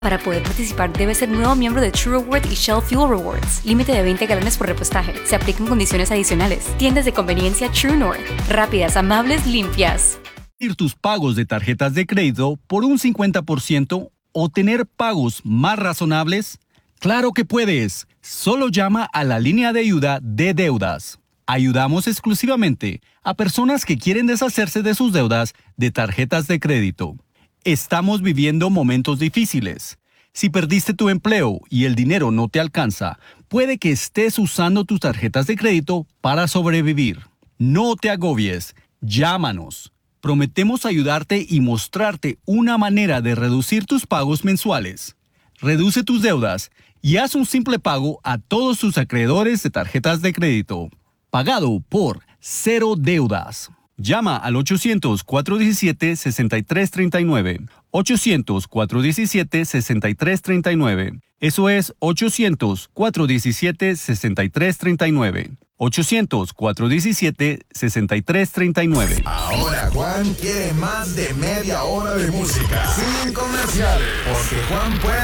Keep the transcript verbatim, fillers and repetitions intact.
Para poder participar, debes ser nuevo miembro de True Rewards y Shell Fuel Rewards. Límite de veinte galones por repostaje. Se aplican condiciones adicionales. Tiendas de conveniencia True North. Rápidas, amables, limpias. Ir tus pagos de tarjetas de crédito por un cincuenta por ciento o tener pagos más razonables. ¡Claro que puedes! Solo llama a la línea de ayuda de deudas. Ayudamos exclusivamente a personas que quieren deshacerse de sus deudas de tarjetas de crédito. Estamos viviendo momentos difíciles. Si perdiste tu empleo y el dinero no te alcanza, puede que estés usando tus tarjetas de crédito para sobrevivir. No te agobies. Llámanos. Prometemos ayudarte y mostrarte una manera de reducir tus pagos mensuales. Reduce tus deudas y haz un simple pago a todos tus acreedores de tarjetas de crédito. Pagado por Cero Deudas. Llama al ochocientos, cuatro diecisiete, sesenta y tres treinta y nueve. ochocientos, cuatro diecisiete, sesenta y tres treinta y nueve. Eso es ochocientos, cuatro diecisiete, sesenta y tres treinta y nueve. ochocientos, cuatro diecisiete, sesenta y tres treinta y nueve. Ahora Juan quiere más de media hora de música sin comerciales, porque Juan puede